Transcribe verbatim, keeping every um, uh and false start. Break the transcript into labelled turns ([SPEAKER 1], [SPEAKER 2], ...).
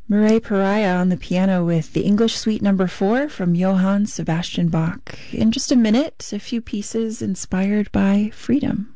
[SPEAKER 1] Mireille Pariah on the piano with the English Suite Number Four from Johann Sebastian Bach. In just a minute, a few pieces inspired by freedom.